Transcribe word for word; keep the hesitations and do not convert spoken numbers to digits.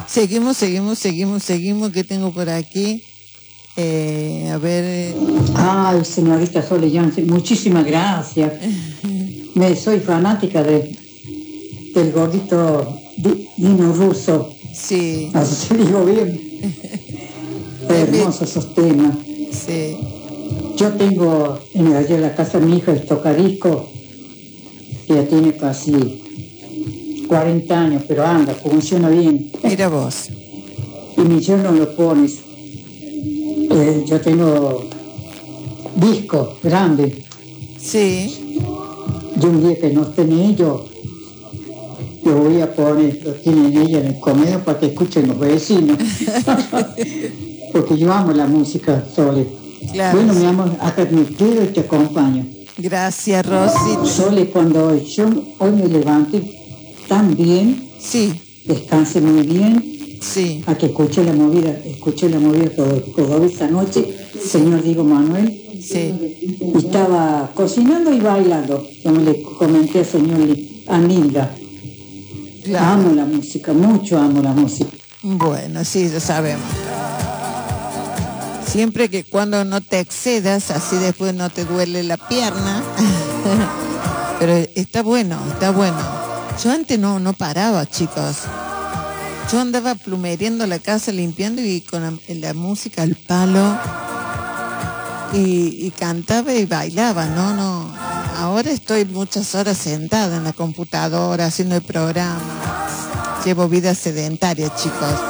Seguimos, seguimos, seguimos, seguimos. ¿Qué tengo por aquí? Eh, a ver. Ay, señorita Sole Jansen, muchísimas gracias. Me soy fanática de del gordito Dino Russo. Sí. Así se digo bien. Hermosos esos temas. Sí. Yo tengo en allá en la casa de mi hija el tocadisco, que ya tiene casi cuarenta años, pero anda, funciona bien. Mira vos. Y mi yerno lo pones. Eh, yo tengo disco grande. Sí. Yo un día que no esté en ellos, yo voy a poner, lo tienen ella en el comedor para que escuchen los vecinos. Porque yo amo la música, Sole. Claro. Bueno, mi amor, acá me quedo y te acompaño. Gracias, Rosy. Sole, cuando yo hoy me levanté tan bien, sí, descanse muy bien, sí, a que escuché la movida, escuché la movida toda, toda esta noche, señor Diego Manuel, sí. y estaba cocinando y bailando, como le comenté al señor Anilda. Claro. Amo la música, mucho amo la música. Bueno, sí, lo sabemos. Siempre que cuando no te excedas, así después no te duele la pierna. Pero está bueno, está bueno. Yo antes no, no paraba, chicos. Yo andaba plumereando la casa, limpiando y con la, la música al palo. Y, y cantaba y bailaba, no, no. Ahora estoy muchas horas sentada en la computadora haciendo el programa. Llevo vida sedentaria, chicos.